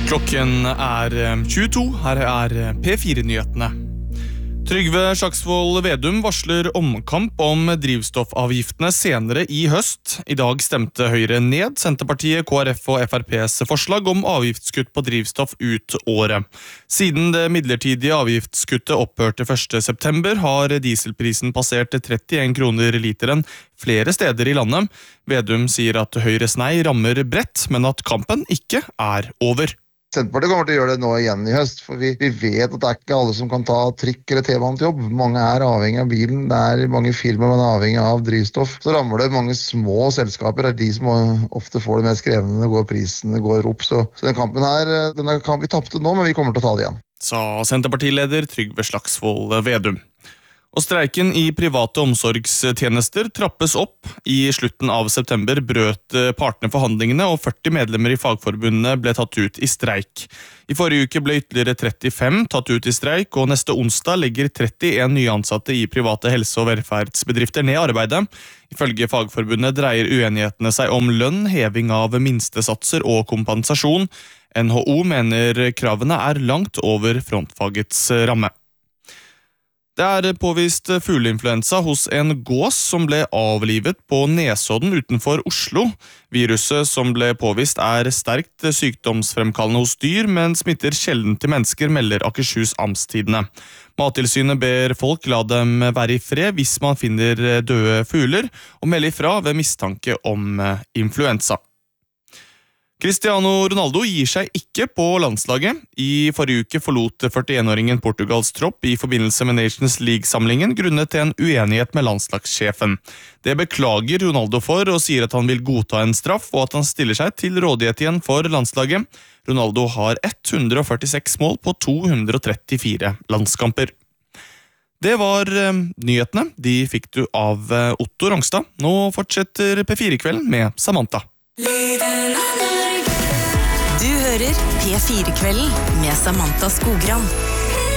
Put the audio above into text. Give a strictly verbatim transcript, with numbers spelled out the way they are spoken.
Klokken er tjueto, her er P fire-nyhetene. Trygve Slagsvold Vedum varsler omkamp om drivstoffavgiftene senere i høst. I dag stemte Høyre ned Senterpartiet, K R F og F R P's forslag om avgiftskutt på drivstoff ut året. Siden det midlertidige avgiftskuttet opphørte første september har dieselprisen passert trettien kroner literen flere steder i landet. Vedum sier at Høyres nei rammer bredt, men at kampen ikke er over. Senterpartiet kommer til å gjøre det nå igjen i høst, for vi, vi vet at det er ikke alle som kan ta trikk eller T-banen til jobb. Mange er avhengig av bilen, det er mange firmaer man er avhengig av drivstoff. Så rammer det mange små selskaper, det er de som ofte får det mest krevende, det går prisen, det går opp. Så, så den kampen her, den kampen vi tappte nå, men vi kommer til å ta det igjen. Sa Senterpartileder Trygve Slagsvold Vedum. Og streiken i private omsorgstjenester trappes opp. I slutten av september brøt partene forhandlingene, og førti medlemmer i fagforbundene ble tatt ut i streik. I forrige uke ble ytterligere trettifem tatt ut i streik, og neste onsdag legger trettien nye ansatte i private helse- og velferdsbedrifter ned arbeidet. Ifølge fagforbundet dreier uenighetene seg om lønn, heving av minstesatser og kompensasjon. N H O mener kravene er langt over frontfagets ramme. Det er påvist fugleinfluensa hos en gås som ble avlivet på Nesodden utenfor Oslo. Viruset som ble påvist er sterkt sykdomsfremkallende hos dyr, men smitter sjelden til mennesker, melder Akershus Amtstidende. Mattilsynet ber folk la dem være i fred hvis man finner døde fugler, og melde ifra ved mistanke om influensa. Cristiano Ronaldo gir seg ikke på landslaget. I forrige uke forlot førtienåringen Portugals tropp i forbindelse med Nations League-samlingen grunnet til en uenighet med landslagssjefen. Det beklager Ronaldo for og sier at han vil godta en straff og at han stiller seg til rådighet igjen for landslaget. Ronaldo har ett hundre og førtiseks mål på to hundre og trettifire landskamper. Det var eh, nyhetene. De fikk du av eh, Otto Rongstad. Nå fortsetter P fire-kvelden med Samantha. Du hører P fire-kvelden med Samantha Skogran.